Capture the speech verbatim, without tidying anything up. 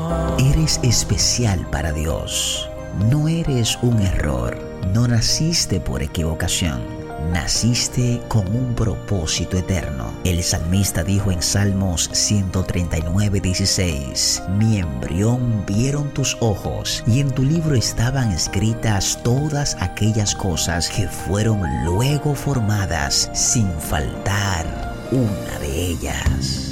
Eres especial para Dios. No eres un error. No naciste por equivocación. Naciste con un propósito eterno. El salmista dijo en Salmos ciento treinta y nueve, dieciséis: Mi embrión vieron tus ojos, y en tu libro estaban escritas todas aquellas cosas que fueron luego formadas, sin faltar una de ellas.